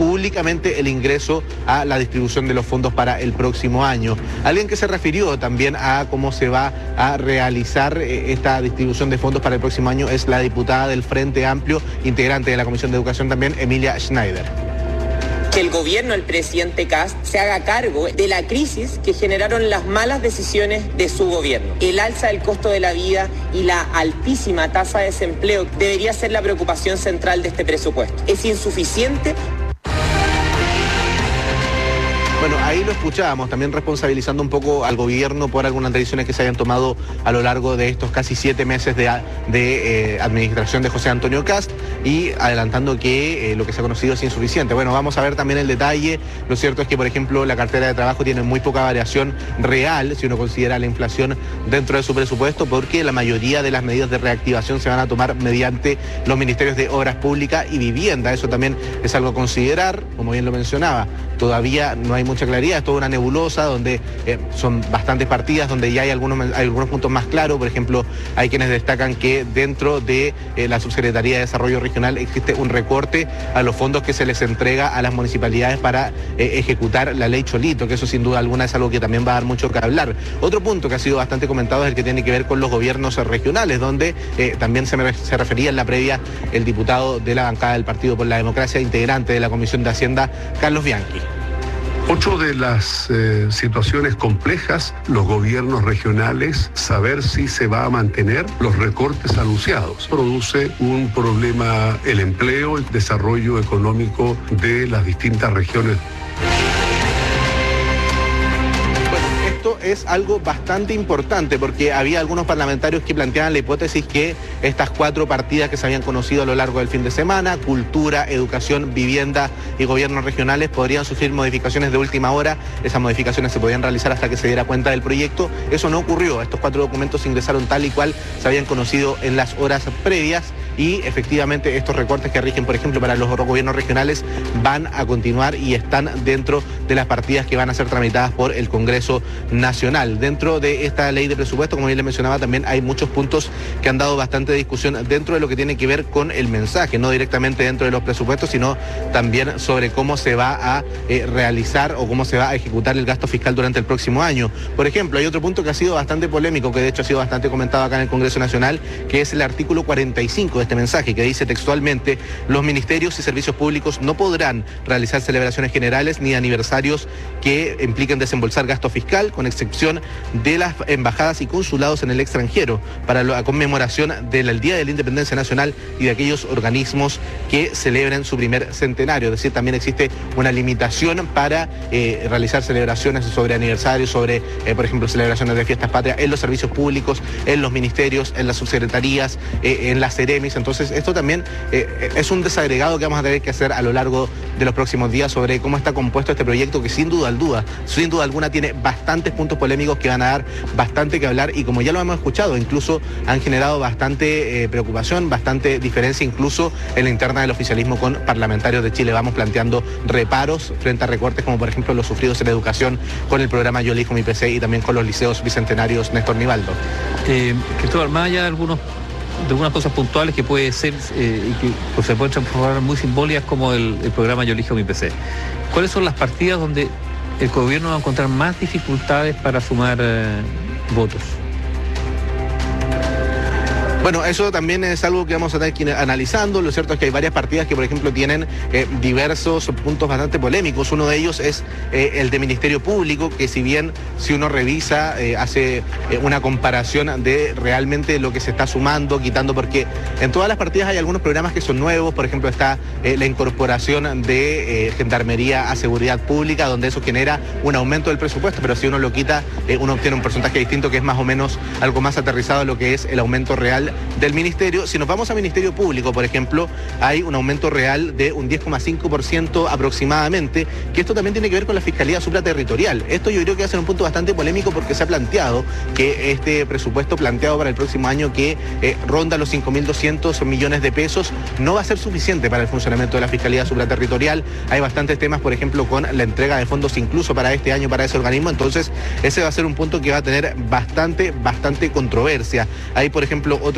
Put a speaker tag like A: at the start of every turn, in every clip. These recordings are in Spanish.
A: públicamente el ingreso a la distribución de los fondos para el próximo año. Alguien que se refirió también a cómo se va a realizar esta distribución de fondos para el próximo año es la diputada del Frente Amplio, integrante de la Comisión de Educación también, Emilia Schneider.
B: Que el gobierno, el presidente Kast, se haga cargo de la crisis que generaron las malas decisiones de su gobierno. El alza del costo de la vida y la altísima tasa de desempleo debería ser la preocupación central de este presupuesto. Es insuficiente.
A: Bueno, ahí lo escuchábamos, también responsabilizando un poco al gobierno por algunas decisiones que se hayan tomado a lo largo de estos casi 7 meses de administración de José Antonio Kast y adelantando que lo que se ha conocido es insuficiente. Bueno, vamos a ver también el detalle. Lo cierto es que, por ejemplo, la cartera de trabajo tiene muy poca variación real, si uno considera la inflación dentro de su presupuesto, porque la mayoría de las medidas de reactivación se van a tomar mediante los ministerios de Obras Públicas y Vivienda. Eso también es algo a considerar, como bien lo mencionaba. Todavía no hay mucha claridad, es toda una nebulosa donde son bastantes partidas, donde ya hay algunos puntos más claros. Por ejemplo, hay quienes destacan que dentro de la Subsecretaría de Desarrollo Regional existe un recorte a los fondos que se les entrega a las municipalidades para ejecutar la ley Cholito, que eso sin duda alguna es algo que también va a dar mucho que hablar. Otro punto que ha sido bastante comentado es el que tiene que ver con los gobiernos regionales, donde también se refería en la previa el diputado de la bancada del Partido por la Democracia, integrante de la Comisión de Hacienda, Carlos Bianchi.
C: Otra de las situaciones complejas, los gobiernos regionales, saber si se va a mantener los recortes anunciados. Produce un problema el empleo, el desarrollo económico de las distintas regiones.
A: Es algo bastante importante porque había algunos parlamentarios que planteaban la hipótesis que estas 4 partidas que se habían conocido a lo largo del fin de semana, cultura, educación, vivienda y gobiernos regionales, podrían sufrir modificaciones de última hora. Esas modificaciones se podían realizar hasta que se diera cuenta del proyecto. Eso no ocurrió. Estos 4 documentos ingresaron tal y cual se habían conocido en las horas previas y efectivamente estos recortes que rigen, por ejemplo, para los gobiernos regionales van a continuar y están dentro de las partidas que van a ser tramitadas por el Congreso Nacional. Dentro de esta ley de presupuesto, como bien le mencionaba, también hay muchos puntos que han dado bastante discusión dentro de lo que tiene que ver con el mensaje, no directamente dentro de los presupuestos, sino también sobre cómo se va a realizar o cómo se va a ejecutar el gasto fiscal durante el próximo año. Por ejemplo, hay otro punto que ha sido bastante polémico, que de hecho ha sido bastante comentado acá en el Congreso Nacional, que es el artículo 45 de este mensaje, que dice textualmente: los ministerios y servicios públicos no podrán realizar celebraciones generales ni aniversarios que impliquen desembolsar gasto fiscal, con excepción de las embajadas y consulados en el extranjero, para la conmemoración del Día de la Independencia Nacional y de aquellos organismos que celebren su primer centenario. Es decir, también existe una limitación para realizar celebraciones sobre aniversarios, sobre, por ejemplo, celebraciones de fiestas patrias en los servicios públicos, en los ministerios, en las subsecretarías, en las Ceremis. Entonces, esto también es un desagregado que vamos a tener que hacer a lo largo de los próximos días sobre cómo está compuesto este proyecto, que sin duda alguna tiene bastantes puntos polémicos que van a dar bastante que hablar y, como ya lo hemos escuchado, incluso han generado bastante preocupación, bastante diferencia incluso en la interna del oficialismo con parlamentarios de Chile Vamos planteando reparos frente a recortes como por ejemplo los sufridos en educación con el programa Yo Elijo Mi PC y también con los liceos bicentenarios Néstor Nivaldo.
D: Cristóbal, más allá de algunas cosas puntuales que puede ser y que pues, se pueden transformar muy simbólicas como el programa Yo Elijo Mi PC, ¿cuáles son las partidas donde el gobierno va a encontrar más dificultades para sumar votos?
A: Bueno, eso también es algo que vamos a tener que ir analizando. Lo cierto es que hay varias partidas que, por ejemplo, tienen diversos puntos bastante polémicos. Uno de ellos es el de Ministerio Público, que si bien si uno revisa, hace una comparación de realmente lo que se está sumando, quitando, porque en todas las partidas hay algunos programas que son nuevos. Por ejemplo, está la incorporación de Gendarmería a Seguridad Pública, donde eso genera un aumento del presupuesto, pero si uno lo quita, uno obtiene un porcentaje distinto que es más o menos algo más aterrizado a lo que es el aumento real del ministerio. Si nos vamos a Ministerio Público, por ejemplo, hay un aumento real de un 10,5% aproximadamente, que esto también tiene que ver con la Fiscalía Supraterritorial. Esto yo creo que va a ser un punto bastante polémico porque se ha planteado que este presupuesto planteado para el próximo año, que ronda los 5.200 millones de pesos, no va a ser suficiente para el funcionamiento de la Fiscalía Supraterritorial. Hay bastantes temas, por ejemplo, con la entrega de fondos incluso para este año para ese organismo, entonces ese va a ser un punto que va a tener bastante controversia. Hay, por ejemplo, otro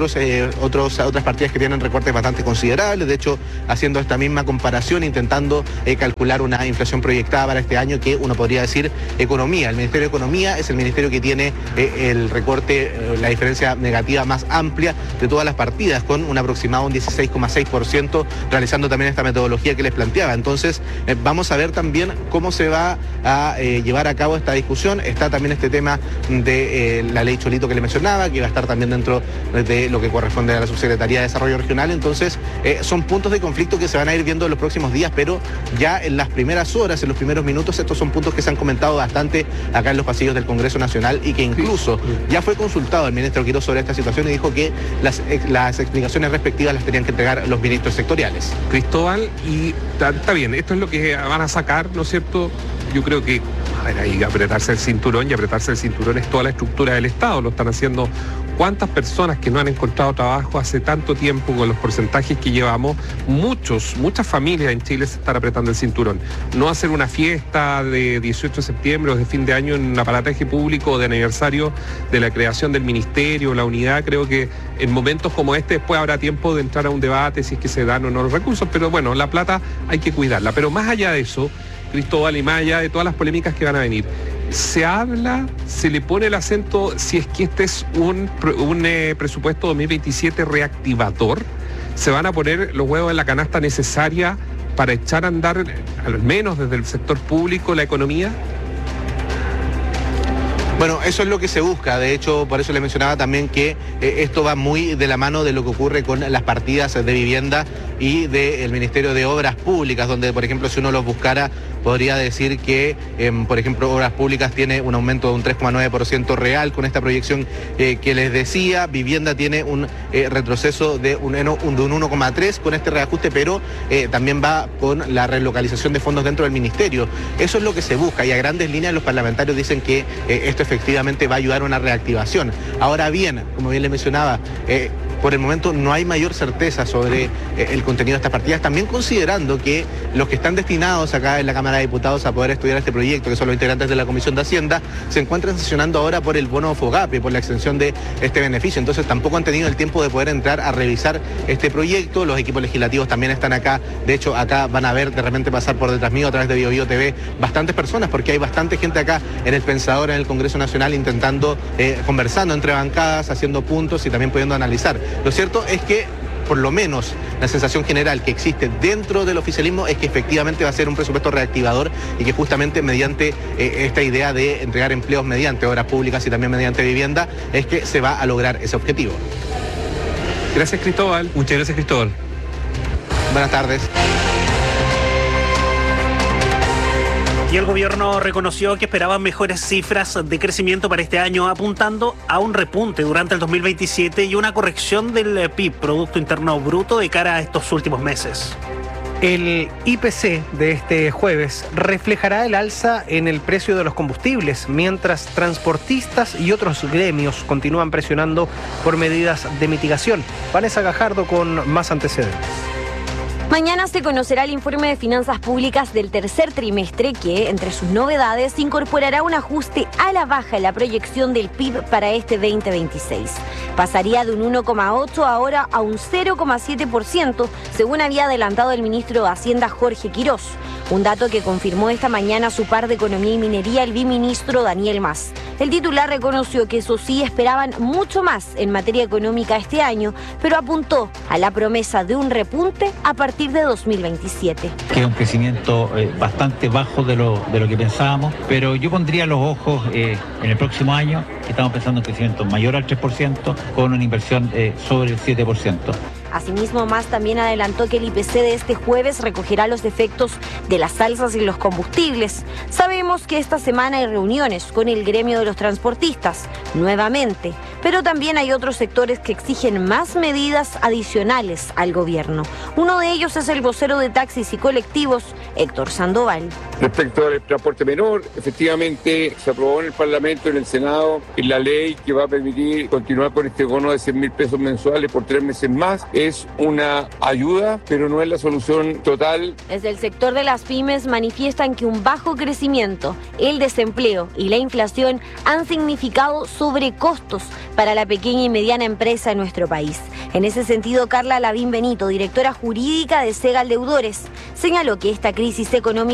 A: otras partidas que tienen recortes bastante considerables. De hecho, haciendo esta misma comparación, intentando calcular una inflación proyectada para este año, que uno podría decir economía. El Ministerio de Economía es el ministerio que tiene el recorte, la diferencia negativa más amplia de todas las partidas, con un aproximado un 16,6%, realizando también esta metodología que les planteaba. Entonces, vamos a ver también cómo se va a llevar a cabo esta discusión. Está también este tema de la ley Cholito que le mencionaba, que va a estar también dentro de lo que corresponde a la Subsecretaría de Desarrollo Regional. Entonces, son puntos de conflicto que se van a ir viendo en los próximos días, pero ya en las primeras horas, en los primeros minutos, estos son puntos que se han comentado bastante acá en los pasillos del Congreso Nacional, y que incluso ya fue consultado el ministro Quirós sobre esta situación y dijo que las explicaciones respectivas las tenían que entregar los ministros sectoriales.
E: Cristóbal, y está bien, esto es lo que van a sacar, ¿no es cierto? Yo creo que ahí apretarse el cinturón, y apretarse el cinturón es toda la estructura del Estado, lo están haciendo. ¿Cuántas personas que no han encontrado trabajo hace tanto tiempo con los porcentajes que llevamos? Muchas familias en Chile se están apretando el cinturón. No hacer una fiesta de 18 de septiembre o de fin de año en un aparataje público o de aniversario de la creación del ministerio, la unidad. Creo que en momentos como este después habrá tiempo de entrar a un debate si es que se dan o no los recursos, pero bueno, la plata hay que cuidarla. Pero más allá de eso, Cristóbal, y más allá de todas las polémicas que van a venir, se habla, se le pone el acento si es que este es un presupuesto 2027 reactivador. Se van a poner los huevos en la canasta necesaria para echar a andar, al menos desde el sector público, la economía.
A: Bueno, eso es lo que se busca. De hecho, por eso le mencionaba también que esto va muy de la mano de lo que ocurre con las partidas de vivienda y del Ministerio de Obras Públicas, donde, por ejemplo, si uno los buscara, podría decir que, por ejemplo, Obras Públicas tiene un aumento de un 3,9% real con esta proyección que les decía. Vivienda tiene un retroceso de un 1,3% con este reajuste, pero también va con la relocalización de fondos dentro del ministerio. Eso es lo que se busca, y a grandes líneas los parlamentarios dicen que esto efectivamente va a ayudar a una reactivación. Ahora bien, como bien le mencionaba, por el momento no hay mayor certeza sobre el contenido de estas partidas, también considerando que los que están destinados acá en la Cámara de Diputados a poder estudiar este proyecto, que son los integrantes de la Comisión de Hacienda, se encuentran sesionando ahora por el bono FOGAPE, por la extensión de este beneficio. Entonces tampoco han tenido el tiempo de poder entrar a revisar este proyecto. Los equipos legislativos también están acá. De hecho, acá van a ver de repente pasar por detrás mío a través de BioBio TV bastantes personas, porque hay bastante gente acá en el Pensador, en el Congreso Nacional, intentando, conversando entre bancadas, haciendo puntos y también pudiendo analizar. Lo cierto es que, por lo menos, la sensación general que existe dentro del oficialismo es que efectivamente va a ser un presupuesto reactivador, y que justamente mediante esta idea de entregar empleos mediante obras públicas y también mediante vivienda, es que se va a lograr ese objetivo.
E: Gracias, Cristóbal.
D: Muchas gracias, Cristóbal.
A: Buenas tardes.
F: Y el gobierno reconoció que esperaban mejores cifras de crecimiento para este año, apuntando a un repunte durante el 2027 y una corrección del PIB, Producto Interno Bruto, de cara a estos últimos meses.
G: El IPC de este jueves reflejará el alza en el precio de los combustibles, mientras transportistas y otros gremios continúan presionando por medidas de mitigación. Vanessa Gajardo con más antecedentes.
H: Mañana se conocerá el informe de finanzas públicas del tercer trimestre, que, entre sus novedades, incorporará un ajuste a la baja en la proyección del PIB para este 2026. Pasaría de un 1,8% ahora a un 0,7%, según había adelantado el ministro de Hacienda, Jorge Quirós. Un dato que confirmó esta mañana su par de Economía y Minería, el viceministro Daniel Mas. El titular reconoció que eso sí, esperaban mucho más en materia económica este año, pero apuntó a la promesa de un repunte a partir de 2027.
I: Que es un crecimiento bastante bajo de lo que pensábamos, pero yo pondría los ojos en el próximo año, que estamos pensando en un crecimiento mayor al 3%, con una inversión sobre el 7%.
H: Asimismo, Mas también adelantó que el IPC de este jueves recogerá los efectos de las alzas en los combustibles. Sabemos que esta semana hay reuniones con el gremio de los transportistas, nuevamente, pero también hay otros sectores que exigen más medidas adicionales al gobierno. Uno de ellos es el vocero de taxis y colectivos, Héctor Sandoval.
J: Respecto al transporte menor, efectivamente se aprobó en el Parlamento, en el Senado, en la ley que va a permitir continuar con este bono de 100.000 pesos mensuales por 3 meses más. Es una ayuda, pero no es la solución total.
H: Desde el sector de las pymes manifiestan que un bajo crecimiento, el desempleo y la inflación han significado sobrecostos para la pequeña y mediana empresa en nuestro país. En ese sentido, Carla Lavín Benito, directora jurídica de Segal Deudores, señaló que esta crisis económica